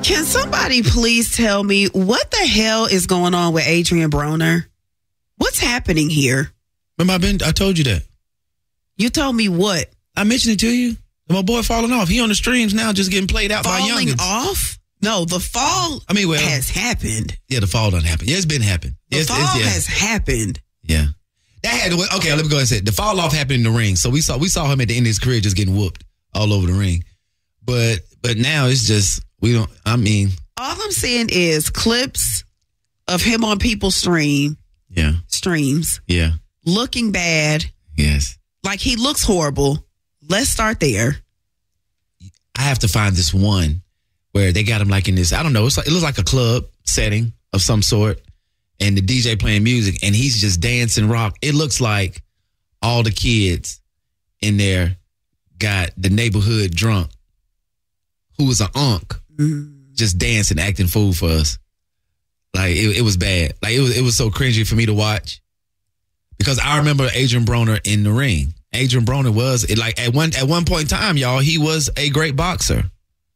Can somebody please tell me what the hell is going on with Adrian Broner? What's happening here? Remember, I told you that. You told me what? I mentioned it to you. My boy falling off. He on the streams now, just getting played out by youngins. Falling off? No, the fall has happened. Yeah, the fall done happened. Yeah, it's been happening. The fall has happened. Yeah. That had to, okay, let me go ahead and say it. The fall off happened in the ring. So we saw him at the end of his career just getting whooped all over the ring. But now it's just, all I'm seeing is clips of him on people's streams. Yeah. Looking bad. Yes. Like he looks horrible. Let's start there. I have to find this one where they got him like in this, I don't know, it looks like a club setting of some sort, and the DJ playing music, and he's just dancing rock. It looks like all the kids in there got the neighborhood drunk, who was an unk, just dancing, acting fool for us. Like, it was bad. Like, it was so cringy for me to watch. Because I remember Adrian Broner in the ring. Adrian Broner was, at one point in time, y'all, he was a great boxer.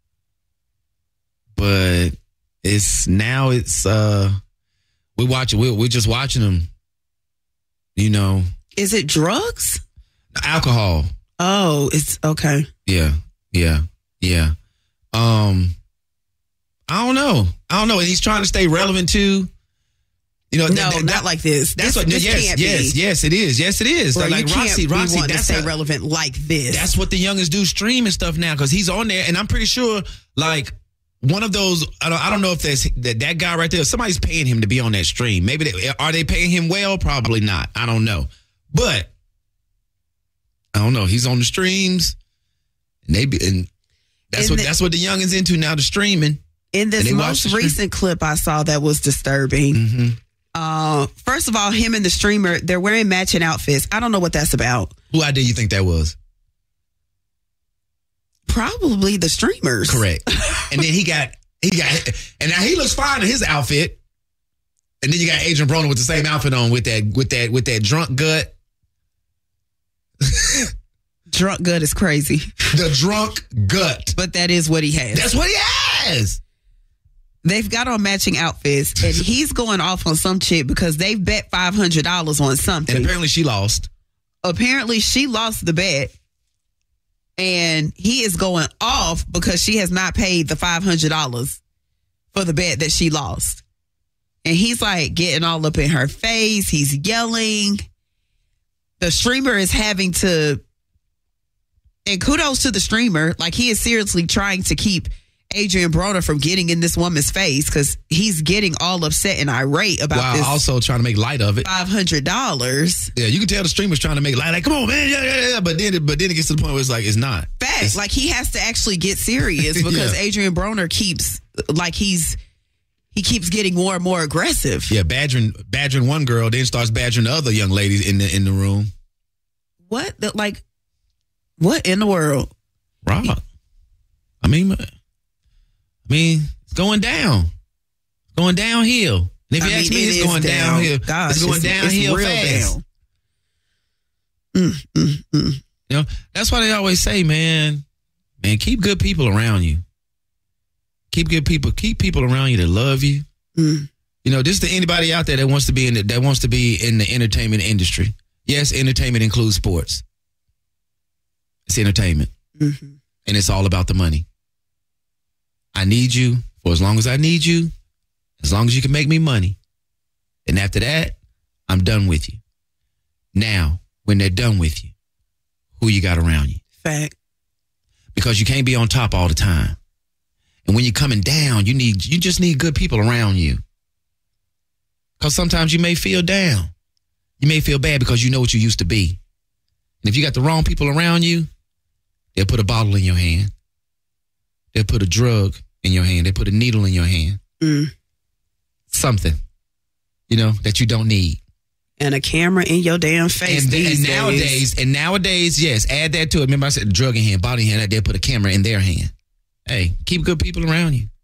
But we're just watching him, you know. Is it drugs? Alcohol. Oh, it's okay. Yeah. I don't know. And he's trying to stay relevant too. You know, not like this. That's what. Yes, it is. Yes, it is. Bro, like Roxy, want that's to stay relevant like this. That's what the youngins do, streaming stuff now, because he's on there, and I'm pretty sure, like, one of those. I don't know if that's that guy right there. Somebody's paying him to be on that stream. Maybe are they paying him well? Probably not. I don't know, but I don't know. He's on the streams, and that's what the youngins into now. The streaming. In this most recent clip I saw that was disturbing. Mm-hmm. First of all, him and the streamer, they're wearing matching outfits. I don't know what that's about. Who idea you think that was? Probably the streamers. Correct. And then he got, and now he looks fine in his outfit. And then you got Adrian Broner with the same outfit on with that drunk gut. Drunk gut is crazy. The drunk gut. But that is what he has. That's what he has. They've got on matching outfits, and he's going off on some chick because they've bet $500 on something. And apparently she lost. Apparently she lost the bet, and he is going off because she has not paid the $500 for the bet that she lost. And he's like getting all up in her face. He's yelling. The streamer is having to, and kudos to the streamer, like he is seriously trying to keep Adrian Broner from getting in this woman's face because he's getting all upset and irate about this. Also trying to make light of it. $500. Yeah, you can tell the streamer's trying to make light. Like, come on, man, yeah. But then it gets to the point where it's like, it's not. Facts. Like he has to actually get serious because Adrian Broner keeps he keeps getting more and more aggressive. Yeah, badgering one girl, then starts badgering the other young ladies in the room. What in the world? Rob. I mean, it's going down. It's going downhill. And if you ask me, it's going downhill. Gosh, it's going downhill real fast. Down. You know, that's why they always say, man, keep good people around you. Keep people around you that love you. You know, this is to anybody out there that wants to be in the entertainment industry. Yes, entertainment includes sports. It's entertainment. And it's all about the money. I need you for as long as I need you, as long as you can make me money. And after that, I'm done with you. Now, when they're done with you, who you got around you? Fact. Because you can't be on top all the time. And when you're coming down, you just need good people around you. Because sometimes you may feel down. You may feel bad because you know what you used to be. And if you got the wrong people around you, they'll put a bottle in your hand. They'll put a drug in your hand. They put a needle in your hand. Something, that you don't need. And a camera in your damn face. And nowadays, yes, add that to it. Remember I said the drug in hand, body in hand, they'll put a camera in their hand. Hey, keep good people around you.